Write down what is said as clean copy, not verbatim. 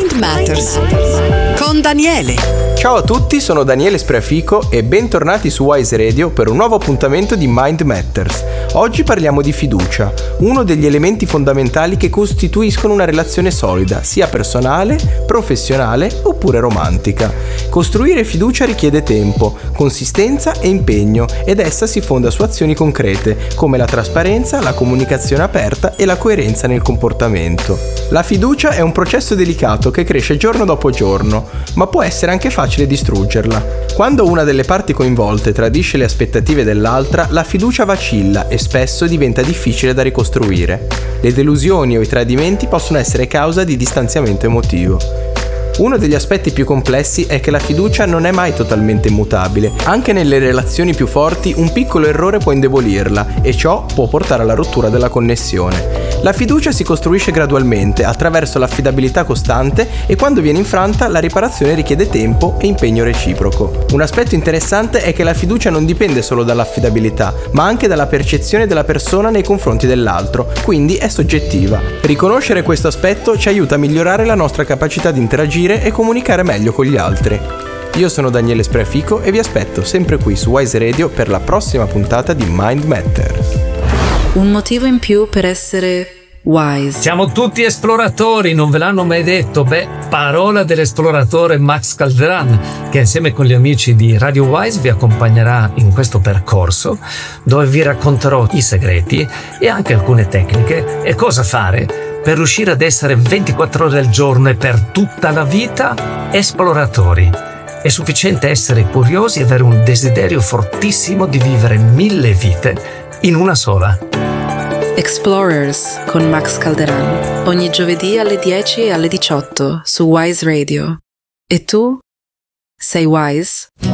Mind Matters con Daniele. Ciao a tutti, sono Daniele Spreafico e bentornati su Wise Radio per un nuovo appuntamento di Mind Matters. Oggi parliamo di fiducia, uno degli elementi fondamentali che costituiscono una relazione solida, sia personale, professionale oppure romantica. Costruire fiducia richiede tempo, consistenza e impegno ed essa si fonda su azioni concrete come la trasparenza, la comunicazione aperta e la coerenza nel comportamento. La fiducia è un processo delicato che cresce giorno dopo giorno, ma può essere anche facile distruggerla. Quando una delle parti coinvolte tradisce le aspettative dell'altra, la fiducia vacilla e spesso diventa difficile da ricostruire. Le delusioni o i tradimenti possono essere causa di distanziamento emotivo. Uno degli aspetti più complessi è che la fiducia non è mai totalmente immutabile. Anche nelle relazioni più forti un piccolo errore può indebolirla e ciò può portare alla rottura della connessione. La fiducia si costruisce gradualmente attraverso l'affidabilità costante e quando viene infranta la riparazione richiede tempo e impegno reciproco. Un aspetto interessante è che la fiducia non dipende solo dall'affidabilità, ma anche dalla percezione della persona nei confronti dell'altro, quindi è soggettiva. Riconoscere questo aspetto ci aiuta a migliorare la nostra capacità di interagire e comunicare meglio con gli altri. Io sono Daniele Spreafico e vi aspetto sempre qui su Wise Radio per la prossima puntata di Mind Matters. Un motivo in più per essere wise. Siamo tutti esploratori, non ve l'hanno mai detto? Parola dell'esploratore Max Calderan, che insieme con gli amici di Radio Wise vi accompagnerà in questo percorso, dove vi racconterò i segreti e anche alcune tecniche e cosa fare per riuscire ad essere 24 ore al giorno e per tutta la vita esploratori. È sufficiente essere curiosi e avere un desiderio fortissimo di vivere 1000 vite in una sola. Explorers con Max Calderan, ogni giovedì alle 10 e alle 18 su Wise Radio. E tu? Sei wise?